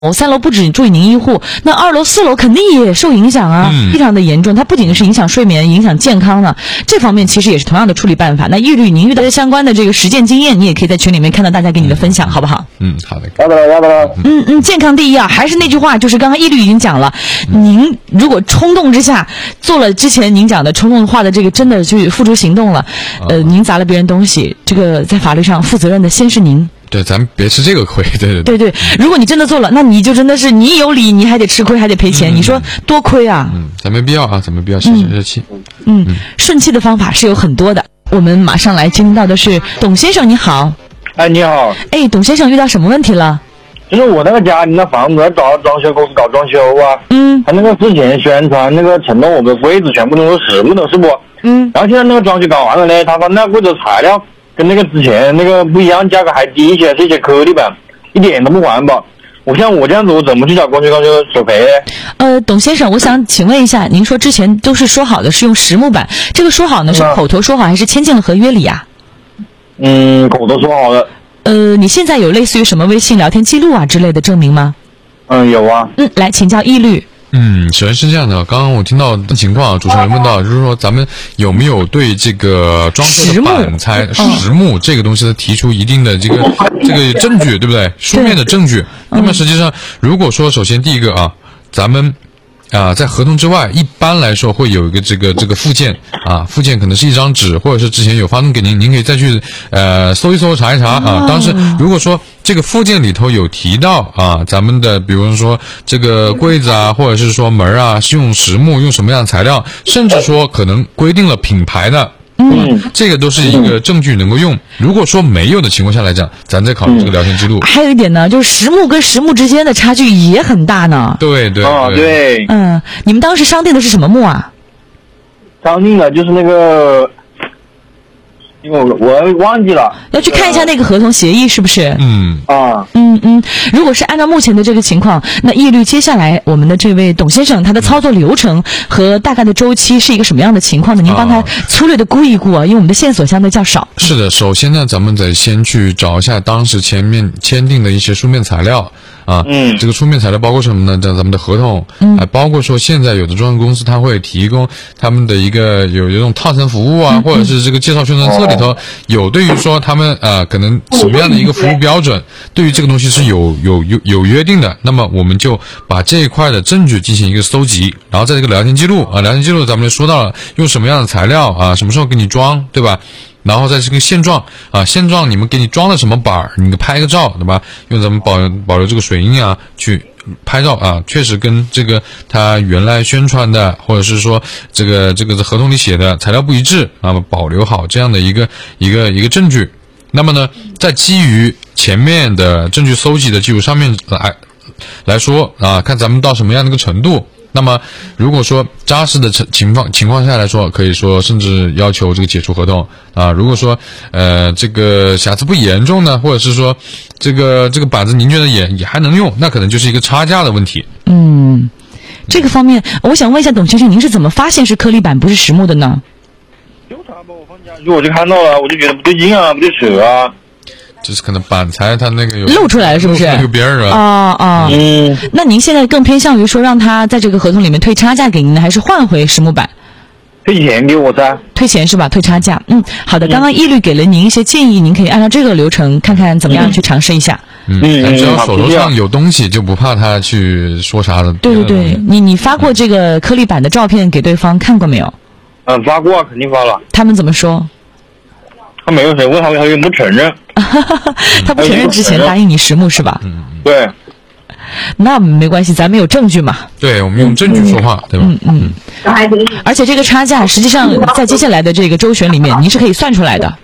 3楼不止住您一户，那2楼、4楼肯定也受影响啊，非常的严重。它不仅是影响睡眠、影响健康了，这方面其实也是同样的处理办法。那易律您遇到相关的这个实践经验，你也可以在群里面看到大家给你的分享，好不好？ 好的， 要的。 健康第一啊，还是那句话，就是刚刚易律已经讲了，您如果冲动之下做了之前您讲的冲动化的这个真的去付诸行动了，您砸了别人东西，这个在法律上负责任的先是您。 对，咱们别吃这个亏，对。 如果你真的做了，那你就真的是你有理，你还得吃亏，还得赔钱，你说多亏啊！ 咱没必要啊，咱没必要生气。 顺气的方法是有很多的。我们马上来接听到的是董先生，你好。 哎，你好。 哎，董先生遇到什么问题了？ 就是我那个家里的房子找装修公司搞装修啊，他那个之前宣传那个承诺我们的柜子全部都是实木的，是不？然后现在那个装修搞完了呢，他说那柜子材料跟那个之前那个不一样，价格还低一些，是一些颗粒板，一点都不环保。我像我这样子，我怎么去找装修索赔呢？ 董先生，我想请问一下，您说之前都是说好的是用实木板，这个说好呢是口头说好还是签进了合约里呀？ 口头说好的。 你现在有类似于什么微信聊天记录啊之类的证明吗？ 有啊。 来请教易律。 首先是这样的，刚刚我听到的情况，主持人问到就是说咱们有没有对这个装修的板材实木这个东西提出一定的这个证据，对不对？书面的证据。那么实际上如果说首先第一个啊，咱们在合同之外，一般来说会有一个这个附件啊，附件可能是一张纸，或者是之前有发送给您，您可以再去搜一搜查一查啊。当时如果说这个附件里头有提到啊，咱们的比如说这个柜子啊，或者是说门啊，是用实木，用什么样的材料，甚至说可能规定了品牌的。这个都是一个证据能够用。如果说没有的情况下来讲，咱再考虑这个聊天记录。 还有一点呢，就是实木跟实木之间的差距也很大呢。 对。 你们当时商定的是什么木啊？ 商定的就是那个，因为我忘记了， 要去看一下那个合同协议是不是？如果是按照目前的这个情况，那易律接下来我们的这位董先生他的操作流程和大概的周期是一个什么样的情况呢？您帮他粗略的估一估啊，因为我们的线索相对较少。 是的，首先呢，咱们得先去找一下当时前面签订的一些书面材料啊。这个书面材料包括什么呢？咱们的合同，还包括说现在有的装修公司他会提供他们的有一种套餐服务啊，或者是这个介绍宣传册里头有对于说他们可能什么样的一个服务标准，对于这个东西是有约定的。那么我们就把这一块的证据进行一个搜集，然后在这个聊天记录咱们就说到了用什么样的材料啊，什么时候给你装，对吧？然后在这个现状你们给你装了什么板，你拍个照，对吧？用咱们保留这个水印啊去拍照啊，确实跟这个他原来宣传的或者是说这个合同里写的材料不一致啊，保留好这样的一个证据。那么呢，在基于前面的证据搜集的基础上面来说啊，看咱们到什么样的一个程度。那么如果说扎实的情况下来说，可以说甚至要求这个解除合同啊。如果说这个瑕疵不严重呢，或者是说这个板子您觉得也还能用，那可能就是一个差价的问题。 这个方面我想问一下董先生，您是怎么发现是颗粒板不是实木的呢？ 就他把我放家去，我就看到了，我就觉得不对劲啊，不对扯啊。 就是可能板材它那个有露出来了，是不是？ 有边儿啊。 那您现在更偏向于说让他在这个合同里面退差价给您呢，还是换回实木板？ 退钱给我噻。 退钱是吧？退差价。好的。刚刚易律给了您一些建议，您可以按照这个流程看看怎么样去尝试一下。 只要手头上有东西，就不怕他去说啥的。 对，你发过这个颗粒板的照片给对方看过没有？ 发过啊，肯定发了。 他们怎么说？ 他没有谁问他有没有承认。 他不承认之前答应你实木是吧？ 对。 那没关系，咱们有证据嘛。 对，我们用证据说话，对吧？ 而且这个差价实际上在接下来的这个周旋里面，您是可以算出来的。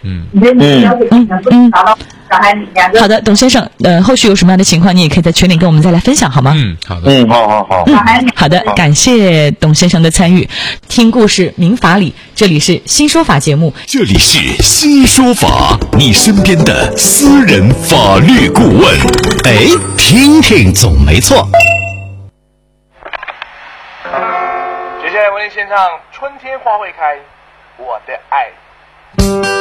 好的，董先生，后续有什么样的情况，你也可以在群里跟我们再来分享，好吗？ 好的。 好。 好的，感谢董先生的参与。听故事明法理，这里是新说法节目， 这里是新说法，你身边的私人法律顾问。听听总没错。 接下来为您献唱《春天花会开》，我的爱。